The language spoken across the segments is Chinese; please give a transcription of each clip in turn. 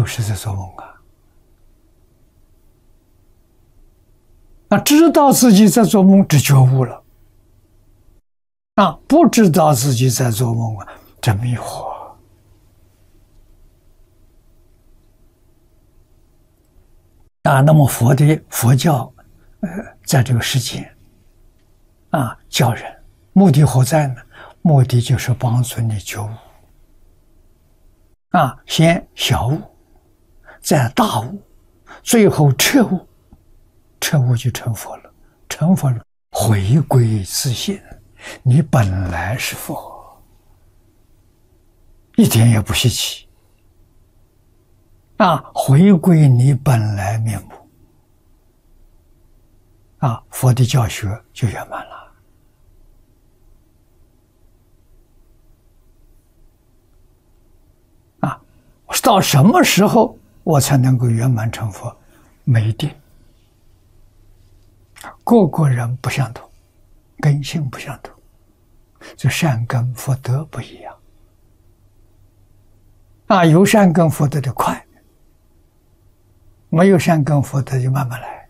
就是在做梦啊！知道自己在做梦，这觉悟了。不知道自己在做梦啊，这迷惑。那么佛教，在这个世间，教人目的何在呢？目的就是帮助你觉悟。先小悟，再大悟，最后彻悟，彻悟就成佛了。成佛了，回归自性，你本来是佛，一点也不稀奇。回归你本来面目，佛的教学就圆满了。到什么时候我才能够圆满成佛？没定，个个人不相同，根性不相同，这善根福德不一样。有善根福德的快，没有善根福德就慢慢来。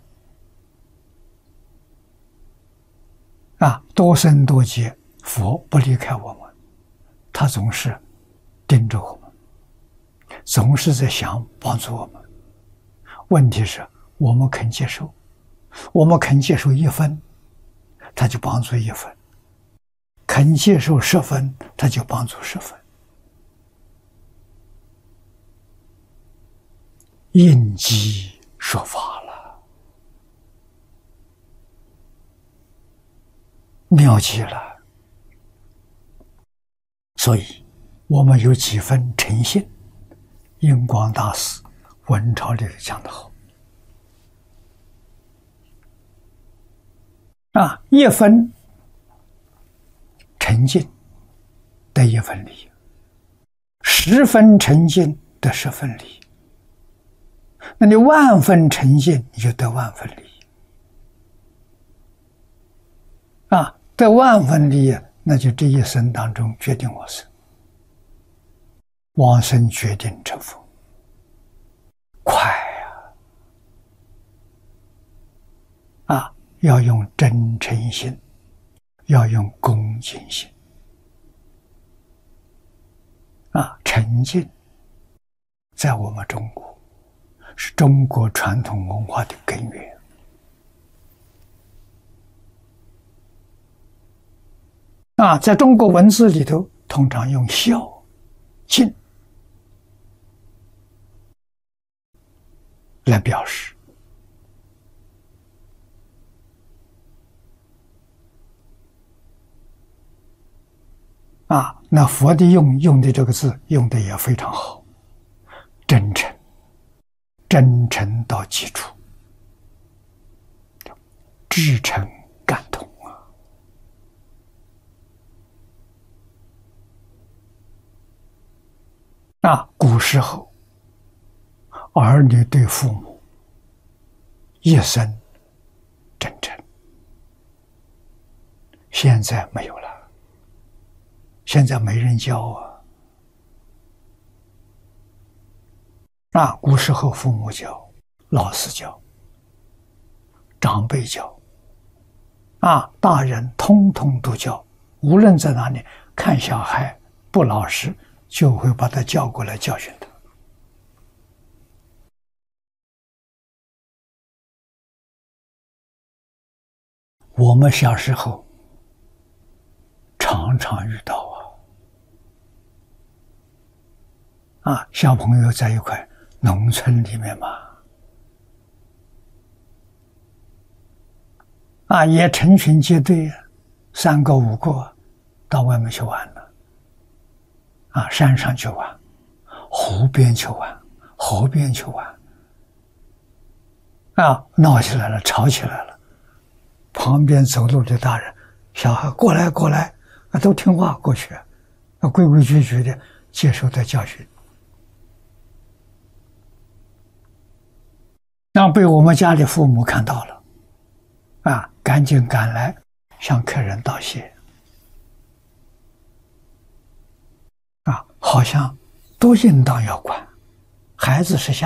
多生多劫，佛不离开我们，他总是盯着我们，总是在想帮助我们。问题是我们肯接受，我们肯接受1分，他就帮助1分；肯接受10分，他就帮助10分。应机说法了，妙极了。所以我们有几分诚信，印光大师文钞里讲得好，1分诚信得1分利，10分诚信得10分利。那你10000分诚信，你就得10000分利益。得10000分利益，那就这一生当中决定往生，往生决定成佛，快要用真诚心，要用恭敬心，诚信在我们中国是中国传统文化的根源。在中国文字里头，通常用孝、敬来表示。那佛的用的这个字用的也非常好，真诚，真诚到基础，至诚感通古时候儿女对父母一生真诚，现在没有了，现在没人教古时候父母教，老师教，长辈教，大人通通都教，无论在哪里看小孩不老实，就会把他叫过来教训他。我们小时候常常遇到小朋友在一块农村里面嘛，也成群结队，3个5个到外面去玩了，山上去玩，湖边去玩，河边去玩，闹起来了，吵起来了，旁边走路的大人小孩过来过来，都听话过去，规规矩矩的接受他教训。让被我们家里父母看到了，赶紧赶来向客人道谢，好像都应当要管， 孩子是